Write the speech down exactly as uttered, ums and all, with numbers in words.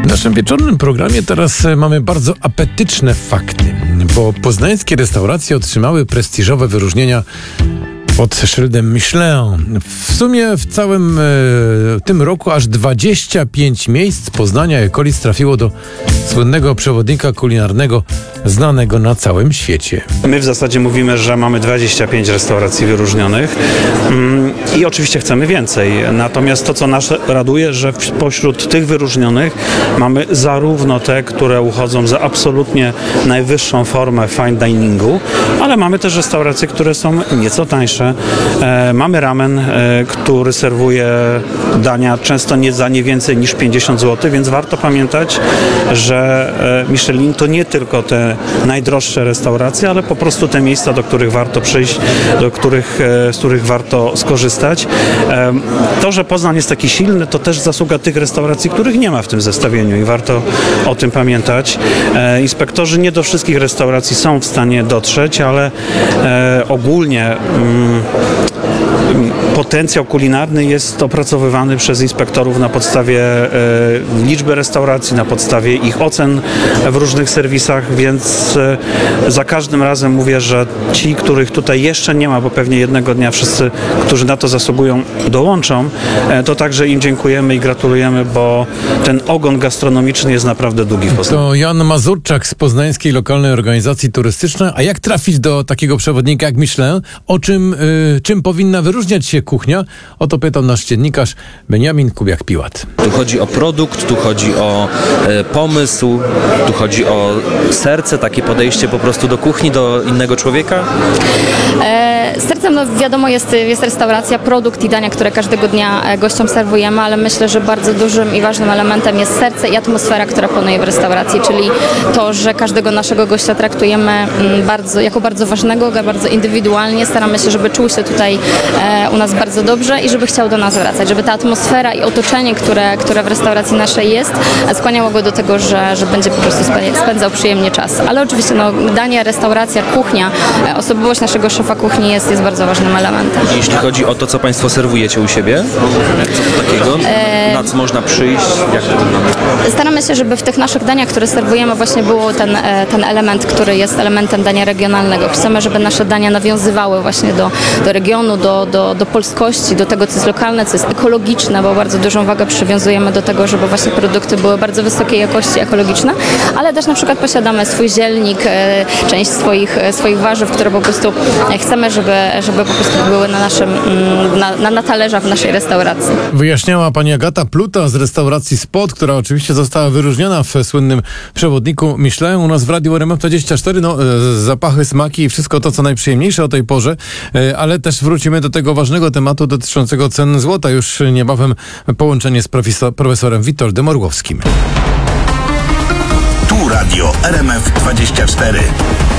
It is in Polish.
naszym wieczornym programie teraz mamy bardzo apetyczne fakty, bo poznańskie restauracje otrzymały prestiżowe wyróżnienia pod szyldem Michelin. W sumie w całym e, tym roku aż dwadzieścia pięć miejsc z Poznania i okolic trafiło do słynnego przewodnika kulinarnego znanego na całym świecie. My w zasadzie mówimy, że mamy dwadzieścia pięć restauracji wyróżnionych mm, i oczywiście chcemy więcej. Natomiast to, co nas raduje, że pośród tych wyróżnionych mamy zarówno te, które uchodzą za absolutnie najwyższą formę fine diningu, ale mamy też restauracje, które są nieco tańsze. E, mamy ramen, e, który serwuje dania często nie za nie więcej niż pięćdziesiąt złotych, więc warto pamiętać, że e, Michelin to nie tylko te najdroższe restauracje, ale po prostu te miejsca, do których warto przyjść, do których, e, z których warto skorzystać. E, to, że Poznań jest taki silny, to też zasługa tych restauracji, których nie ma w tym zestawieniu i warto o tym pamiętać. E, inspektorzy nie do wszystkich restauracji są w stanie dotrzeć, ale e, ogólnie mm, potencjał kulinarny jest opracowywany przez inspektorów na podstawie e, liczby restauracji, na podstawie ich ocen w różnych serwisach, więc e, za każdym razem mówię, że ci, których tutaj jeszcze nie ma, bo pewnie jednego dnia wszyscy, którzy na to zasługują, dołączą, e, to także im dziękujemy i gratulujemy, bo ten ogon gastronomiczny jest naprawdę długi w Poznaniu. To Jan Mazurczak z Poznańskiej Lokalnej Organizacji Turystycznej. A jak trafić do takiego przewodnika jak Michelin? O czym, y, czym powinna wyróżniać się kuchnia? O to pytał nasz dziennikarz Beniamin Kubiak-Piłat. Tu chodzi o produkt, tu chodzi o e, pomysł, tu chodzi o serce, takie podejście po prostu do kuchni, do innego człowieka? E, sercem, no wiadomo, jest, jest restauracja, produkt i dania, które każdego dnia gościom serwujemy, ale myślę, że bardzo dużym i ważnym elementem jest serce i atmosfera, która panuje w restauracji, czyli to, że każdego naszego gościa traktujemy bardzo, jako bardzo ważnego, bardzo indywidualnie. Staramy się, żeby czuł się tutaj e, u nas bardzo dobrze i żeby chciał do nas wracać, żeby ta atmosfera i otoczenie, które, które w restauracji naszej jest, skłaniało go do tego, że, że będzie po prostu spędzał przyjemnie czas. Ale oczywiście no, danie, restauracja, kuchnia, osobowość naszego szefa kuchni jest, jest bardzo ważnym elementem. Jeśli chodzi o to, co Państwo serwujecie u siebie, co to takiego? Na co można przyjść? Jak to wygląda? Staramy się, żeby w tych naszych daniach, które serwujemy, właśnie było ten, ten element, który jest elementem dania regionalnego. Chcemy, żeby nasze dania nawiązywały właśnie do, do regionu, do, do, do polskości, do tego, co jest lokalne, co jest ekologiczne, bo bardzo dużą wagę przywiązujemy do tego, żeby właśnie produkty były bardzo wysokiej jakości, ekologiczne, ale też na przykład posiadamy swój zielnik, część swoich, swoich warzyw, które po prostu chcemy, żeby, żeby po prostu były na naszym, na, na, na talerzach w naszej restauracji. Wyjaśniała pani Agata Pluta z restauracji Spot, która oczywiście została wyróżniona w słynnym przewodniku Michelin. U nas w Radiu R M F dwadzieścia cztery, no zapachy, smaki i wszystko to, co najprzyjemniejsze o tej porze, ale też wrócimy do tego ważnego tematu dotyczącego cen złota. Już niebawem połączenie z profesor, profesorem Witoldem Orłowskim. Tu Radio R M F dwadzieścia cztery.